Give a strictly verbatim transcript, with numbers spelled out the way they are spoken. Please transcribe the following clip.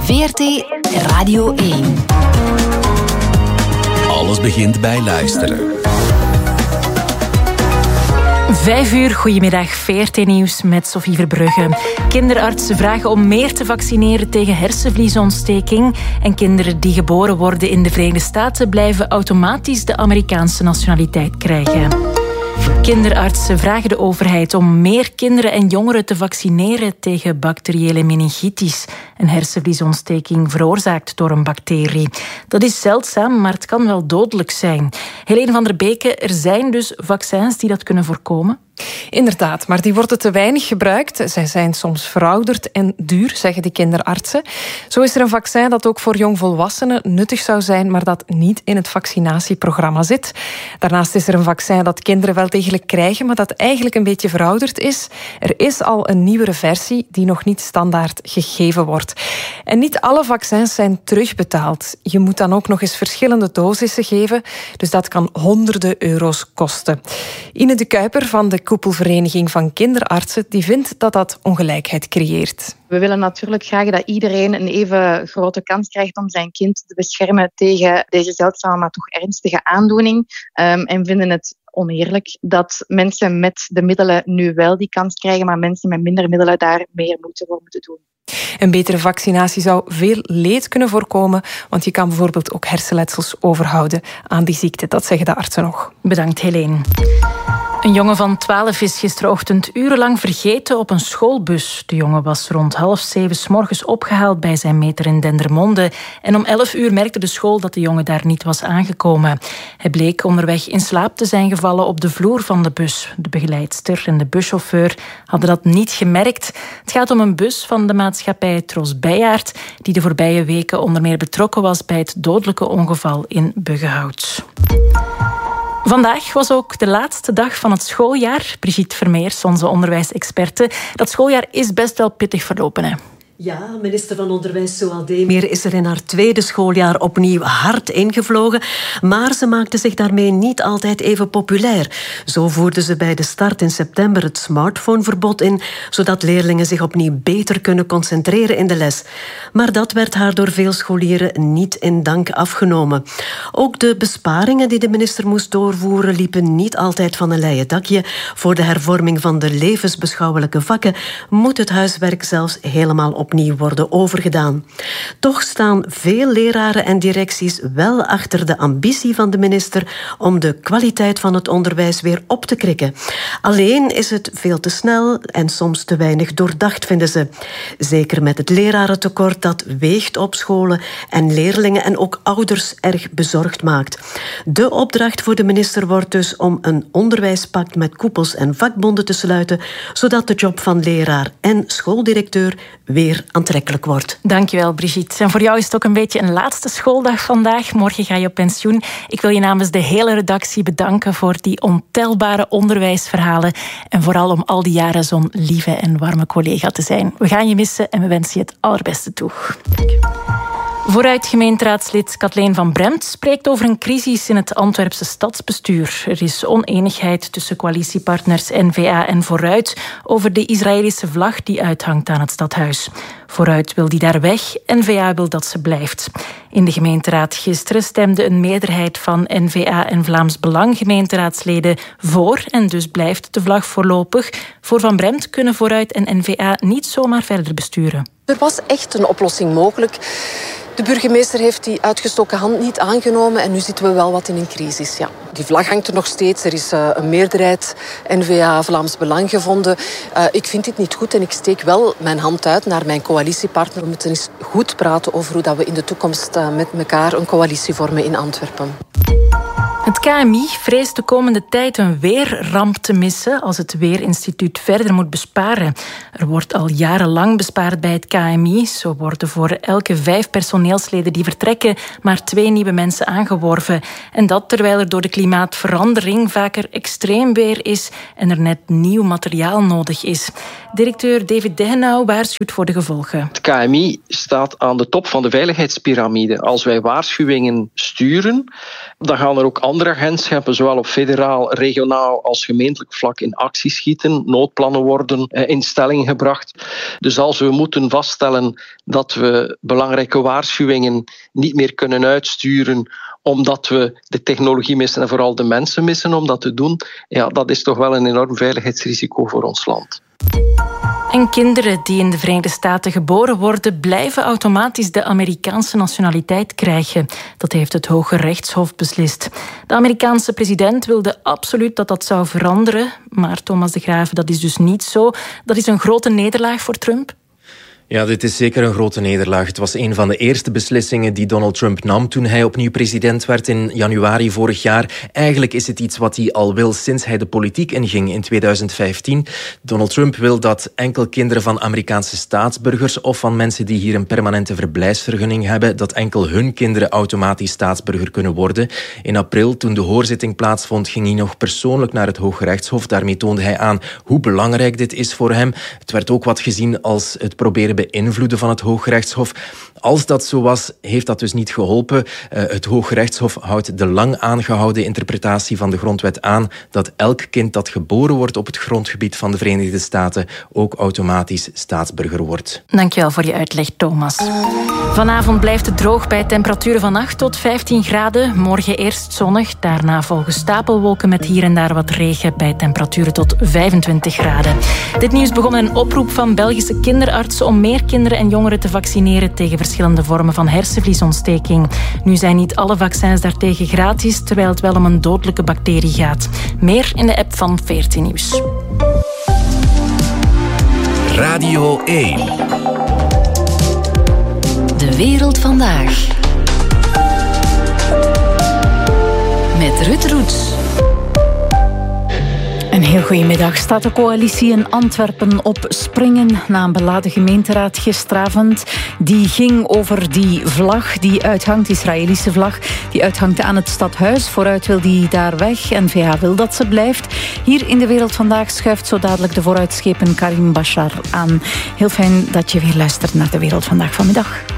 V R T Radio één. Alles begint bij luisteren. Vijf uur, goedemiddag, V R T-nieuws met Sophie Verbrugge. Kinderartsen vragen om meer te vaccineren tegen hersenvliesontsteking. En kinderen die geboren worden in de Verenigde Staten blijven automatisch de Amerikaanse nationaliteit krijgen. Kinderartsen vragen de overheid om meer kinderen en jongeren te vaccineren tegen bacteriële meningitis, een hersenvliesontsteking veroorzaakt door een bacterie. Dat is zeldzaam, maar het kan wel dodelijk zijn. Helene van der Beke, er zijn dus vaccins die dat kunnen voorkomen? Inderdaad, maar die worden te weinig gebruikt. Zij zijn soms verouderd en duur, zeggen de kinderartsen. Zo is er een vaccin dat ook voor jongvolwassenen nuttig zou zijn, maar dat niet in het vaccinatieprogramma zit. Daarnaast is er een vaccin dat kinderen wel degelijk krijgen, maar dat eigenlijk een beetje verouderd is. Er is al een nieuwere versie die nog niet standaard gegeven wordt. En niet alle vaccins zijn terugbetaald. Je moet dan ook nog eens verschillende dosissen geven, dus dat kan honderden euro's kosten. Ine de Kuiper van de koepelvereniging van kinderartsen die vindt dat dat ongelijkheid creëert. We willen natuurlijk graag dat iedereen een even grote kans krijgt om zijn kind te beschermen tegen deze zeldzame maar toch ernstige aandoening. Um, en vinden het oneerlijk dat mensen met de middelen nu wel die kans krijgen, maar mensen met minder middelen daar meer moeite voor moeten doen. Een betere vaccinatie zou veel leed kunnen voorkomen, want je kan bijvoorbeeld ook hersenletsels overhouden aan die ziekte. Dat zeggen de artsen nog. Bedankt, Helene. Een jongen van twaalf is gisterochtend urenlang vergeten op een schoolbus. De jongen was rond half zeven 's morgens opgehaald bij zijn meter in Dendermonde. En om elf uur merkte de school dat de jongen daar niet was aangekomen. Hij bleek onderweg in slaap te zijn gevallen op de vloer van de bus. De begeleidster en de buschauffeur hadden dat niet gemerkt. Het gaat om een bus van de maatschappij Tros Bijaard, die de voorbije weken onder meer betrokken was bij het dodelijke ongeval in Buggenhout. Vandaag was ook de laatste dag van het schooljaar. Brigitte Vermeers, onze onderwijsexperte. Dat schooljaar is best wel pittig verlopen, hè? Ja, minister van Onderwijs Zoal Demeer is er in haar tweede schooljaar opnieuw hard ingevlogen. Maar ze maakte zich daarmee niet altijd even populair. Zo voerde ze bij de start in september het smartphoneverbod in, zodat leerlingen zich opnieuw beter kunnen concentreren in de les. Maar dat werd haar door veel scholieren niet in dank afgenomen. Ook de besparingen die de minister moest doorvoeren liepen niet altijd van een leien dakje. Voor de hervorming van de levensbeschouwelijke vakken moet het huiswerk zelfs helemaal op opnieuw worden overgedaan. Toch staan veel leraren en directies wel achter de ambitie van de minister om de kwaliteit van het onderwijs weer op te krikken. Alleen is het veel te snel en soms te weinig doordacht, vinden ze. Zeker met het lerarentekort dat weegt op scholen en leerlingen en ook ouders erg bezorgd maakt. De opdracht voor de minister wordt dus om een onderwijspact met koepels en vakbonden te sluiten, zodat de job van leraar en schooldirecteur weer aantrekkelijk wordt. Dankjewel, Brigitte. En voor jou is het ook een beetje een laatste schooldag vandaag. Morgen ga je op pensioen. Ik wil je namens de hele redactie bedanken voor die ontelbare onderwijsverhalen en vooral om al die jaren zo'n lieve en warme collega te zijn. We gaan je missen en we wensen je het allerbeste toe. Dank je. Vooruit gemeenteraadslid Kathleen van Bremt spreekt over een crisis in het Antwerpse stadsbestuur. Er is oneenigheid tussen coalitiepartners N V A en Vooruit over de Israëlische vlag die uithangt aan het stadhuis. Vooruit wil die daar weg, N V A wil dat ze blijft. In de gemeenteraad gisteren stemde een meerderheid van N V A en Vlaams Belang gemeenteraadsleden voor en dus blijft de vlag voorlopig. Voor Van Bremt kunnen Vooruit en N V A niet zomaar verder besturen. Er was echt een oplossing mogelijk. De burgemeester heeft die uitgestoken hand niet aangenomen en nu zitten we wel wat in een crisis. Ja. Die vlag hangt er nog steeds. Er is uh, een meerderheid N V A Vlaams Belang gevonden. Uh, ik vind dit niet goed en ik steek wel mijn hand uit naar mijn coalitiepartner. We moeten eens goed praten over hoe dat we in de toekomst uh, met elkaar een coalitie vormen in Antwerpen. Het K M I vreest de komende tijd een weerramp te missen als het Weerinstituut verder moet besparen. Er wordt al jarenlang bespaard bij het K M I. Zo worden voor elke vijf personeelsleden die vertrekken maar twee nieuwe mensen aangeworven. En dat terwijl er door de klimaatverandering vaker extreem weer is en er net nieuw materiaal nodig is. Directeur David Degenau waarschuwt voor de gevolgen. Het K M I staat aan de top van de veiligheidspyramide. Als wij waarschuwingen sturen, dan gaan er ook andere andere agentschappen, zowel op federaal, regionaal als gemeentelijk vlak, in actie schieten. Noodplannen worden in stelling gebracht. Dus als we moeten vaststellen dat we belangrijke waarschuwingen niet meer kunnen uitsturen omdat we de technologie missen en vooral de mensen missen om dat te doen, ja, dat is toch wel een enorm veiligheidsrisico voor ons land. En kinderen die in de Verenigde Staten geboren worden, blijven automatisch de Amerikaanse nationaliteit krijgen. Dat heeft het Hoge Rechtshof beslist. De Amerikaanse president wilde absoluut dat dat zou veranderen. Maar Thomas de Graeve, dat is dus niet zo. Dat is een grote nederlaag voor Trump. Ja, dit is zeker een grote nederlaag. Het was een van de eerste beslissingen die Donald Trump nam toen hij opnieuw president werd in januari vorig jaar. Eigenlijk is het iets wat hij al wil sinds hij de politiek inging in tweeduizend vijftien. Donald Trump wil dat enkel kinderen van Amerikaanse staatsburgers of van mensen die hier een permanente verblijfsvergunning hebben, dat enkel hun kinderen automatisch staatsburger kunnen worden. In april, toen de hoorzitting plaatsvond, ging hij nog persoonlijk naar het Hoge Rechtshof. Daarmee toonde hij aan hoe belangrijk dit is voor hem. Het werd ook wat gezien als het proberen beïnvloeden van het Hooggerechtshof. Als dat zo was, heeft dat dus niet geholpen. Uh, het Hooggerechtshof houdt de lang aangehouden interpretatie van de grondwet aan dat elk kind dat geboren wordt op het grondgebied van de Verenigde Staten ook automatisch staatsburger wordt. Dankjewel voor je uitleg, Thomas. Vanavond blijft het droog bij temperaturen van acht tot vijftien graden. Morgen eerst zonnig, daarna volgen stapelwolken met hier en daar wat regen bij temperaturen tot vijfentwintig graden. Dit nieuws begon met een oproep van Belgische kinderartsen om meer kinderen en jongeren te vaccineren tegen verschillende vormen van hersenvliesontsteking. Nu zijn niet alle vaccins daartegen gratis, terwijl het wel om een dodelijke bacterie gaat. Meer in de app van veertien Nieuws. Radio één. De wereld vandaag. Met Ruud Roets. Een heel goedemiddag. Staat de coalitie in Antwerpen op springen na een beladen gemeenteraad gisteravond. Die ging over die vlag die uithangt, die Israëlische vlag, die uithangt aan het stadhuis. Vooruit wil die daar weg. N V A wil dat ze blijft. Hier in De Wereld Vandaag schuift zo dadelijk de vooruitschepen Karim Bashar aan. Heel fijn dat je weer luistert naar De Wereld Vandaag vanmiddag.